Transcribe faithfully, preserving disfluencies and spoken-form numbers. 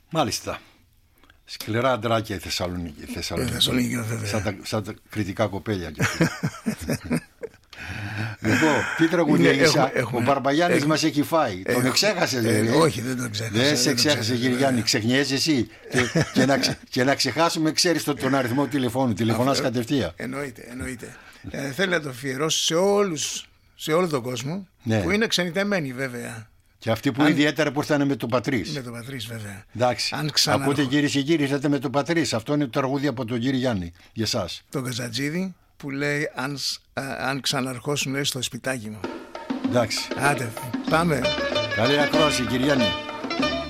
Μάλιστα. Σκληρά αντράκια η Θεσσαλονίκη. Η Θεσσαλονίκη. Θεσσαλονίκη βέβαια. Σαν, τα, σαν τα κριτικά κοπέλια. Λοιπόν, τι τραγουδία είσαι? Ο Μπαρμπαγιάννης μας έχει φάει. Τον εξέχασες δηλαδή? Όχι, δεν τον ξέχασα. Δεν σε εξέχασε, κύριε Γιάννη. Ξεχνιέσαι εσύ. Και να ξεχάσουμε, ξέρεις τον αριθμό τηλεφώνου. Τηλεφωνάς κατευθείαν. Εννοείται, εννοείται. Θέλω να το αφιερώσω σε όλους, σε όλο τον κόσμο, που είναι ξενιτεμένοι βέβαια. Και αυτοί που αν... ιδιαίτερα που ήρθαν με τον Πατρίς. Με τον Πατρίς, βέβαια. Εντάξει. Αν ξανα... Ακούτε, κύριε και κύριοι, ήρθατε με τον Πατρίς. Αυτό είναι το τραγούδι από τον κύριο Γιάννη. Για εσάς. Τον Καζατζίδη που λέει αν, α, αν ξαναρχώσουν στο σπιτάκι μου. Εντάξει. Άντε, πάμε. Καλή ακρόαση, κύριε Γιάννη.